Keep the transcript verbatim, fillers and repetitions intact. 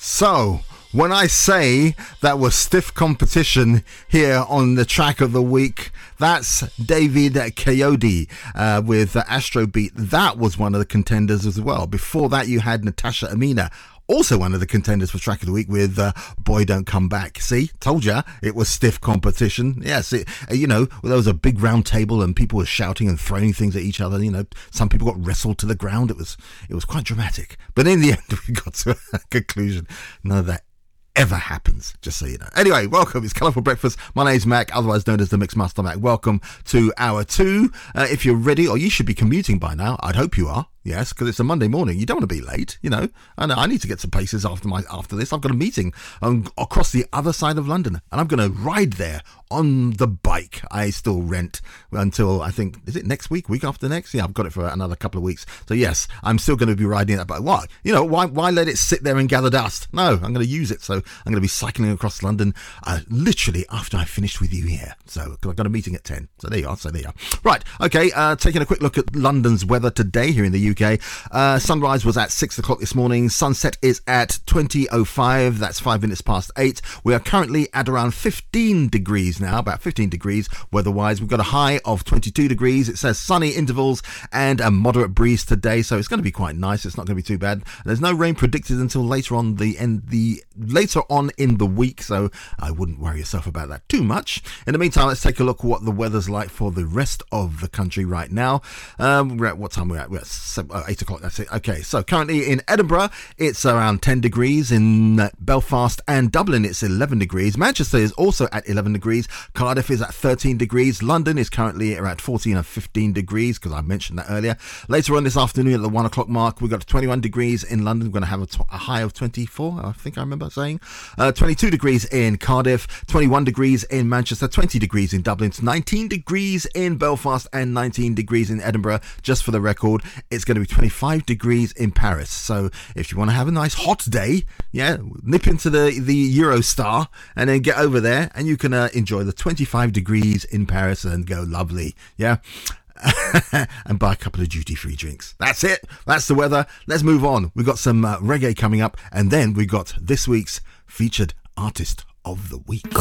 So, when I say that was stiff competition here on the track of the week, that's David Coyote uh, with uh, Astrobeat. That was one of the contenders as well. Before that, you had Natasha Amina, also one of the contenders for track of the week with uh, Boy Don't Come Back. See, told ya it was stiff competition. Yes, it, you know, there was a big round table and people were shouting and throwing things at each other. You know, some people got wrestled to the ground. It was it was quite dramatic. But in the end, we got to a conclusion. None of that ever happens, just so you know. Anyway, welcome. It's Colourful Breakfast. My name's Mac, otherwise known as the Mixmaster Mac. Welcome to hour two. Uh, if you're ready, or you should be commuting by now, I'd hope you are. Yes, because it's a Monday morning. You don't want to be late, you know. I know I need to get some places after my after this. I've got a meeting um, across the other side of London, and I'm going to ride there on the bike I still rent until, I think, is it next week, week after next? Yeah, I've got it for another couple of weeks. So yes, I'm still going to be riding that bike. Why? You know, why why let it sit there and gather dust? No, I'm going to use it. So I'm going to be cycling across London uh, literally after I finished with you here. So I've got a meeting at ten. So there you are. So there you are. Right. Okay. Uh, taking a quick look at London's weather today here in the U K. Uh, sunrise was at six o'clock this morning. Sunset is at twenty oh five. That's five minutes past eight. We are currently at around fifteen degrees now, about fifteen degrees weather-wise. We've got a high of twenty-two degrees. It says sunny intervals and a moderate breeze today, so it's going to be quite nice. It's not going to be too bad. There's no rain predicted until later on the end, the later on in the week, so I wouldn't worry yourself about that too much. In the meantime, let's take a look at what the weather's like for the rest of the country right now. Um, we're at what time we're at? We're at seven, uh, eight o'clock. That's it. Okay, so currently in Edinburgh, it's around ten degrees. In Belfast and Dublin, it's eleven degrees. Manchester is also at eleven degrees. Cardiff is at thirteen degrees. London is currently around fourteen and fifteen degrees, because I mentioned that earlier. Later on this afternoon at the one o'clock mark, we've got twenty-one degrees in London. We're going to have a, t- a high of twenty-four, I think I remember saying. Uh, twenty-two degrees in Cardiff, twenty-one degrees in Manchester, twenty degrees in Dublin, nineteen degrees in Belfast, and nineteen degrees in Edinburgh. Just for the record, it's going to be twenty-five degrees in Paris. So if you want to have a nice hot day, yeah, nip into the, the Eurostar and then get over there, and you can uh, enjoy the twenty-five degrees in Paris and go lovely, yeah. And buy a couple of duty-free drinks. That's it. That's the weather. Let's move on. We've got some uh, reggae coming up, and then we got this week's featured artist of the week.